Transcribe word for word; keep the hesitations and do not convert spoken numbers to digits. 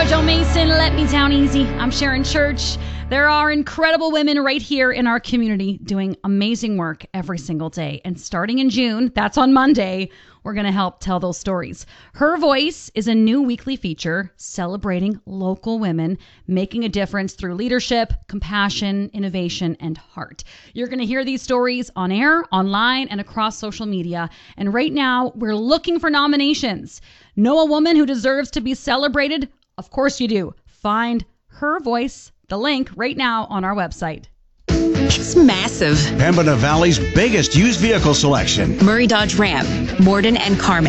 Joe Mason, Let Me Down Easy. I'm Sharon Church. There are incredible women right here in our community doing amazing work every single day. And starting in June, that's on Monday, we're going to help tell those stories. Her Voice is a new weekly feature celebrating local women making a difference through leadership, compassion, innovation, and heart. You're going to hear these stories on air, online, and across social media. And right now, we're looking for nominations. Know a woman who deserves to be celebrated? Of course you do. Find Her Voice, the link right now on our website. It's massive. Pembina Valley's biggest used vehicle selection. Murray Dodge Ram, Morden and Carmen.